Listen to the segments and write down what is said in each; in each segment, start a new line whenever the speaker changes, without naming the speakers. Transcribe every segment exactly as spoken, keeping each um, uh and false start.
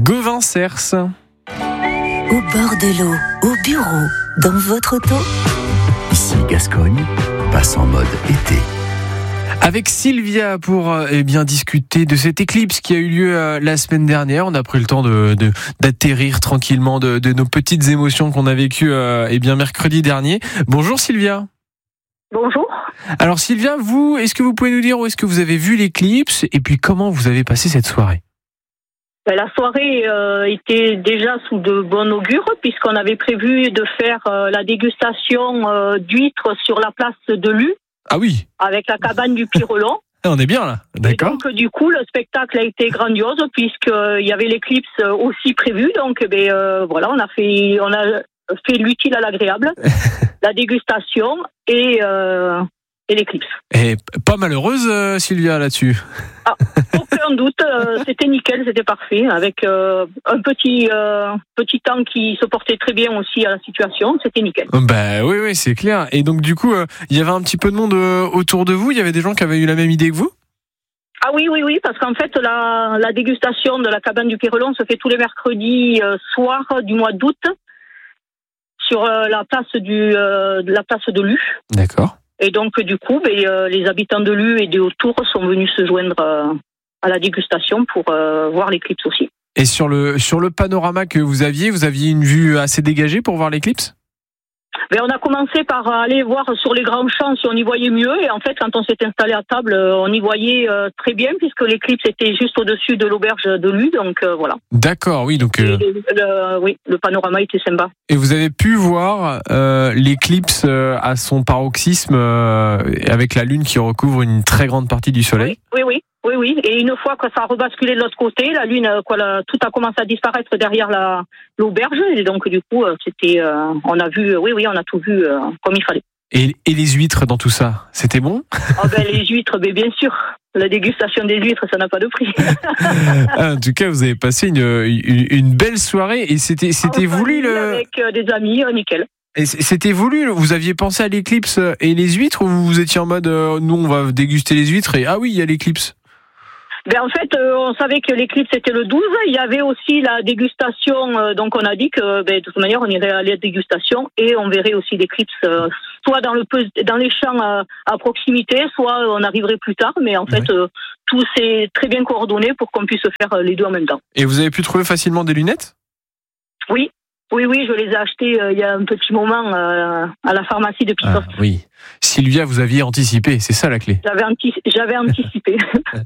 Gauvin Cers.
Au bord de l'eau, au bureau, dans votre auto.
Ici Gascogne, passe en mode été.
Avec Sylvia pour euh, eh bien discuter de cette éclipse qui a eu lieu euh, la semaine dernière. On a pris le temps de, de d'atterrir tranquillement de, de nos petites émotions qu'on a vécues euh, eh bien mercredi dernier. Bonjour Sylvia.
Bonjour.
Alors Sylvia, vous, est-ce que vous pouvez nous dire où est-ce que vous avez vu l'éclipse et puis comment vous avez passé cette soirée?
La soirée euh, était déjà sous de bon augure puisqu'on avait prévu de faire euh, la dégustation euh, d'huîtres sur la place de Lue.
Ah oui.
Avec la cabane du Pirelon.
Ah, on est bien là, d'accord.
Et donc du coup le spectacle a été grandiose puisqu'il y avait l'éclipse aussi prévue. Donc ben, euh, voilà, on a fait on a fait l'utile à l'agréable, la dégustation et euh, et l'éclipse.
Et pas malheureuse euh, Sylvia là-dessus.
Ah, aucun doute, euh, c'était nickel, c'était parfait, avec euh, un petit euh, petit temps qui se portait très bien aussi à la situation, c'était nickel.
Bah oui, oui, c'est clair. Et donc du coup, euh, il y avait un petit peu de monde euh, autour de vous. Il y avait des gens qui avaient eu la même idée que vous.
Ah oui, oui, oui, parce qu'en fait, la, la dégustation de la cabane du Pirelon se fait tous les mercredis euh, soir du mois d'août sur euh, la place du euh, de la place de Lue.
D'accord.
Et donc, du coup, ben, euh, les habitants de Lue et des autours sont venus se joindre euh, à la dégustation pour euh, voir l'éclipse aussi.
Et sur le, sur le panorama que vous aviez, vous aviez une vue assez dégagée pour voir l'éclipse ?
Ben, on a commencé par aller voir sur les grands champs si on y voyait mieux. Et en fait, quand on s'est installé à table, on y voyait euh, très bien puisque l'éclipse était juste au-dessus de l'auberge de Lue. Donc, euh, voilà. D'accord, oui. Donc, euh... le, le, oui, le panorama était sympa.
Et vous avez pu voir euh, l'éclipse euh, à son paroxysme euh, avec la lune qui recouvre une très grande partie du soleil ?
Oui, oui, oui. Oui, oui. Et une fois que ça a rebasculé de l'autre côté, la lune, quoi, la, tout a commencé à disparaître derrière la, l'auberge. Et donc, du coup, c'était, euh, on a vu, oui, oui, on a tout vu euh, comme il fallait. Et,
et les huîtres dans tout ça, c'était bon ?
Oh ben, les huîtres, ben, bien sûr. La dégustation des huîtres, ça n'a pas de prix.
Ah, en tout cas, vous avez passé une, une, une belle soirée et c'était, c'était
oh,
voulu le.
Avec euh, des amis, euh, nickel.
Et c'était voulu, vous aviez pensé à l'éclipse et les huîtres ou vous étiez en mode, euh, nous, on va déguster les huîtres et ah oui, il y a l'éclipse ?
Ben en fait, euh, on savait que l'éclipse était le douze. Il y avait aussi la dégustation, euh, donc on a dit que ben, de toute manière, on irait à la dégustation et on verrait aussi l'éclipse euh, soit dans le dans les champs euh, à proximité, soit on arriverait plus tard. Mais en fait, ouais. euh, tout s'est très bien coordonné pour qu'on puisse faire les deux en même temps.
Et vous avez pu trouver facilement des lunettes ?
Oui. Oui, oui, je les ai achetées euh, il y a un petit moment euh, à la pharmacie de Pissos.
Ah, oui. Sylvia, vous aviez anticipé, c'est ça la clé.
J'avais, anti- j'avais anticipé.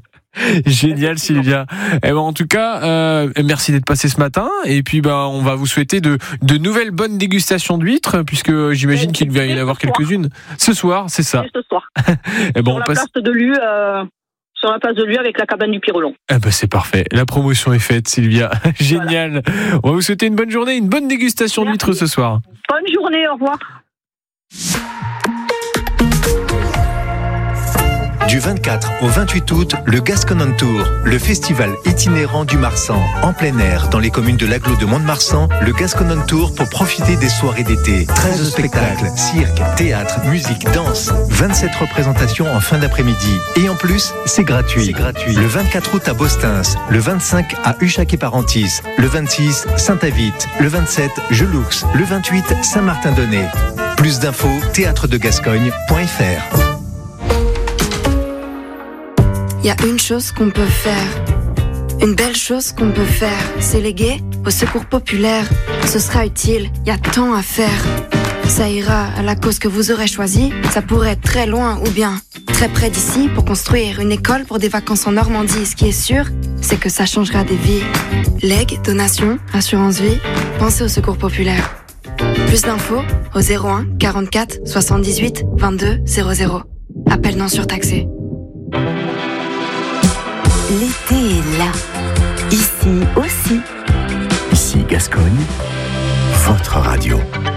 Génial Sylvia. Eh ben, en tout cas, euh, merci d'être passé ce matin. Et puis bah, on va vous souhaiter de, de nouvelles bonnes dégustations d'huîtres, puisque j'imagine et qu'il va y en avoir quelques-unes. Ce soir, c'est ça.
Et ce soir.
Eh ben,
Sur
on
la
passe...
place de Lue, euh, sur la place de Lue avec la cabane du Pirelon.
Eh ben, c'est parfait. La promotion est faite, Sylvia. Génial. Voilà. On va vous souhaiter une bonne journée, une bonne dégustation merci. D'huîtres ce soir.
Bonne journée, au revoir.
Du vingt-quatre au vingt-huit août, le Gascon on Tour, le festival itinérant du Marsan, en plein air, dans les communes de l'Agglo de Mont-de-Marsan, le Gascon on Tour pour profiter des soirées d'été. treize spectacles, cirque, théâtre, musique, danse, vingt-sept représentations en fin d'après-midi. Et en plus, c'est gratuit. C'est gratuit. Le vingt-quatre août à Bostins, le vingt-cinq à Uchac-et-Parentis, le vingt-six, Saint-Avite, le vingt-sept, Gelux, le vingt-huit, Saint-Martin-d'Onay. Plus d'infos, théâtre de gascogne point f r.
Il y a une chose qu'on peut faire, une belle chose qu'on peut faire, c'est léguer au secours populaire. Ce sera utile, il y a tant à faire. Ça ira à la cause que vous aurez choisie, ça pourrait être très loin ou bien très près d'ici pour construire une école pour des vacances en Normandie. Ce qui est sûr, c'est que ça changera des vies. Legs, donations, assurance vie, pensez au secours populaire. Plus d'infos au zéro un quarante-quatre soixante-dix-huit vingt-deux zéro zéro. Appel non surtaxé.
L'été est là. Ici aussi.
Ici Gascogne, votre radio.